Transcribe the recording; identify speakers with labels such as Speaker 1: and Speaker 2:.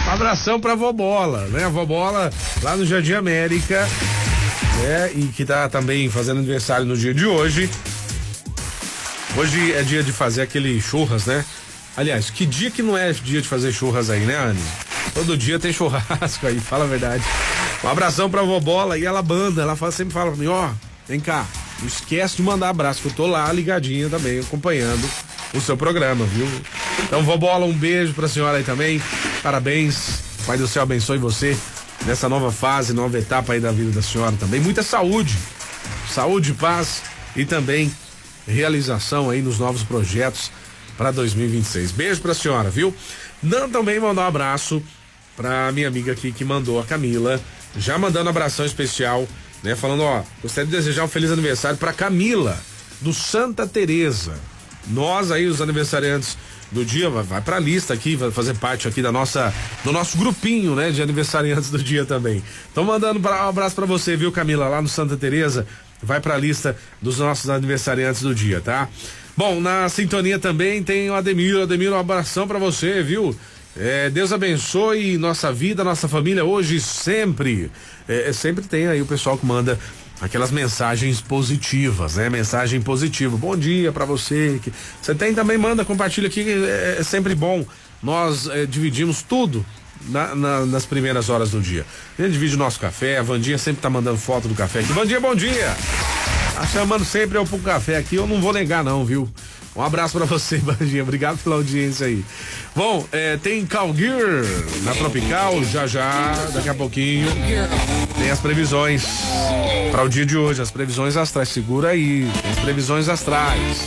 Speaker 1: Um abração pra Vobola, né? A Vobola lá no Jardim América, né? E que tá também fazendo aniversário no dia de hoje. Hoje é dia de fazer aquele churras, né? Aliás, que dia que não é dia de fazer churras aí, né, Anny? Todo dia tem churrasco aí, fala a verdade. Um abração pra Vobola e ela banda, ela sempre fala pra mim, ó, vem cá, não esquece de mandar abraço, que eu tô lá ligadinha também, acompanhando o seu programa, viu? Então, Vobola, um beijo pra senhora aí também, parabéns, Pai do Céu abençoe você nessa nova fase, nova etapa aí da vida da senhora também, muita saúde, paz e também realização aí nos novos projetos para 2026. Beijo pra senhora, viu? Também mandar um abraço pra minha amiga aqui que mandou, a Camila, já mandando um abração especial, né? Falando, ó, gostaria de desejar um feliz aniversário pra Camila, do Santa Teresa. Nós aí, os aniversariantes do dia, vai pra lista aqui, vai fazer parte aqui do nosso grupinho, né? De aniversariantes do dia também. Tô mandando um abraço pra você, viu, Camila, lá no Santa Teresa, vai pra lista dos nossos aniversariantes do dia, tá? Bom, na sintonia também tem o Ademir, um abração pra você, viu? Deus abençoe nossa vida, nossa família hoje e sempre. Sempre tem aí o pessoal que manda aquelas mensagens positivas, né? Mensagem positiva. Bom dia pra você. Você tem também, compartilha aqui, é sempre bom. Nós dividimos tudo nas primeiras horas do dia. A gente divide o nosso café, a Vandinha sempre tá mandando foto do café aqui. Vandinha, bom dia! Tá chamando sempre eu pro café aqui, eu não vou negar não, viu? Um abraço pra você, Vandinha, obrigado pela audiência aí. Bom, tem Calgear na Tropical, já, daqui a pouquinho tem as previsões para o dia de hoje, as previsões astrais, segura aí, tem as previsões astrais.